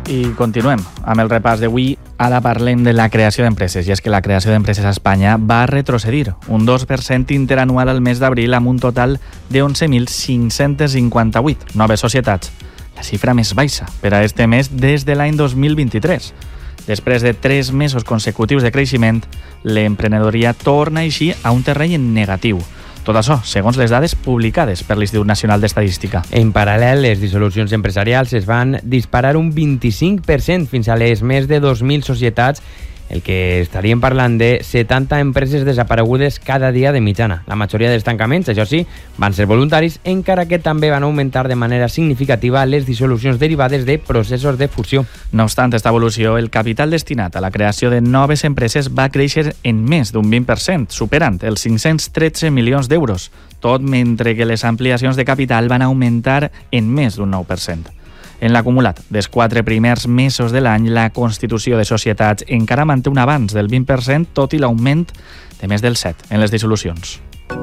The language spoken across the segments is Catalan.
I continuem amb el repàs d'avui. Ara parlem de la creació d'empreses, i és que la creació d'empreses a Espanya va retrocedir un 2% interanual al mes d'abril amb un total de 11.558 noves societats, la xifra més baixa per a este mes des de l'any 2023. Després de 3 mesos consecutius de creixement, l'emprenedoria torna així a un terreny negatiu. Tot això, segons les dades publicades per l'Institut Nacional d'Estadística. En paral·lel, les dissolucions empresarials es van disparar un 25% fins a les més de 2.000 societats, el que estaríem parlant de 70 empreses desaparegudes cada dia de mitjana. La majoria dels tancaments, això sí, van ser voluntaris, encara que també van augmentar de manera significativa les dissolucions derivades de processos de fusió. No obstant esta evolució, el capital destinat a la creació de noves empreses va créixer en més d'un 20%, superant els 513 milions d'euros, tot mentre que les ampliacions de capital van augmentar en més d'un 9%. En l'acumulat dels 4 primers mesos de l'any, la constitució de societats encara manté un avanç del 20%, tot i l'augment de més del 7% en les dissolucions.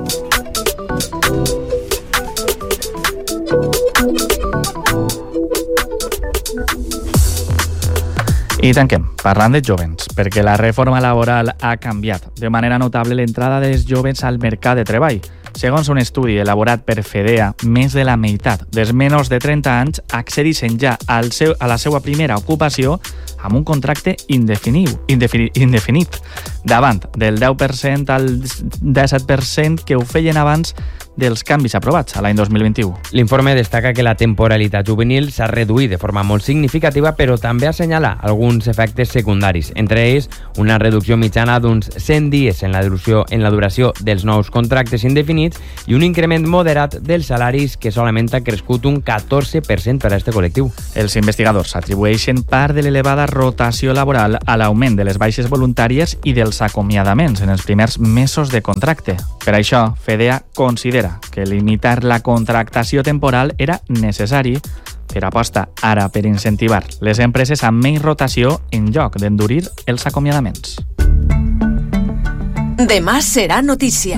I tanquem parlant de jóvens, perquè la reforma laboral ha canviat de manera notable l'entrada dels jóvens al mercat de treball. Segons un estudi elaborat per FEDEA, més de la meitat dels menors de 30 anys accedeixen ja a la seva primera ocupació amb un contracte indefinit, davant del 10% al 17% que ho feien abans dels canvis aprovats a l'any 2021. L'informe destaca que la temporalitat juvenil s'ha reduït de forma molt significativa, però també assenyala alguns efectes secundaris, entre ells una reducció mitjana d'uns 100 dies en la duració dels nous contractes indefinits i un increment moderat dels salaris que solament ha crescut un 14% per a aquest col·lectiu. Els investigadors atribueixen part de l'elevada rotació laboral a l'augment de les baixes voluntàries i dels acomiadaments en els primers mesos de contracte. Per això, FEDEA considera que limitar la contractació temporal era necessari, però aposta ara per incentivar les empreses amb menys rotació en lloc d'endurir els acomiadaments. Demà serà notícia.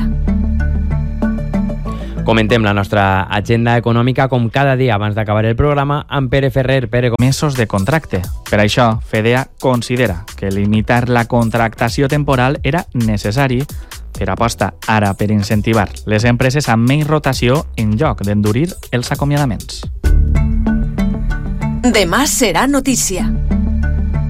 Comentem la nostra agenda econòmica com cada dia abans d'acabar el programa amb Pere Ferrer. Pere, mesos de contracte. Per això, FEDEA considera que limitar la contractació temporal era necessari, però aposta ara per incentivar les empreses amb menys rotació en lloc d'endurir els acomiadaments. Demà serà notícia.